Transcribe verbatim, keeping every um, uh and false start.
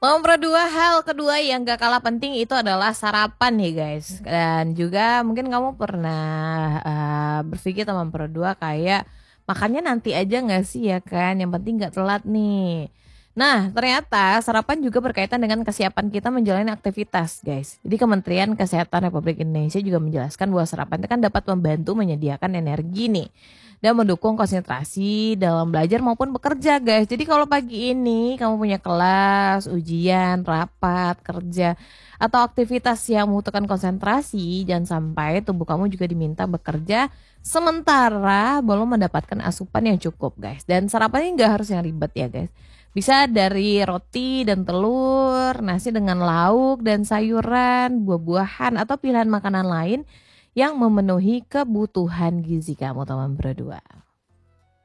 Nomor dua, hal kedua yang gak kalah penting itu adalah sarapan nih guys. Dan juga mungkin kamu pernah uh, berpikir teman berdua kayak makannya nanti aja gak sih ya kan, yang penting gak telat nih. Nah ternyata sarapan juga berkaitan dengan kesiapan kita menjalani aktivitas guys. Jadi Kementerian Kesehatan Republik Indonesia juga menjelaskan bahwa sarapan itu kan dapat membantu menyediakan energi nih dan mendukung konsentrasi dalam belajar maupun bekerja guys. Jadi kalau pagi ini kamu punya kelas, ujian, rapat, kerja, atau aktivitas yang membutuhkan konsentrasi, jangan sampai tubuh kamu juga diminta bekerja sementara belum mendapatkan asupan yang cukup guys. Dan sarapannya nggak harus yang ribet ya guys. Bisa dari roti dan telur, nasi dengan lauk dan sayuran, buah-buahan, atau pilihan makanan lain yang memenuhi kebutuhan gizi kamu teman berdua.